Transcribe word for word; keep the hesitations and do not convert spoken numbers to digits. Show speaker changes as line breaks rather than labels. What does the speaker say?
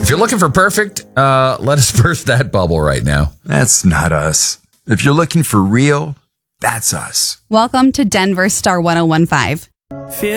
If you're looking for perfect, uh, let us burst that bubble right now.
That's not us. If you're looking for real, that's us.
Welcome to Denver Star one oh one five.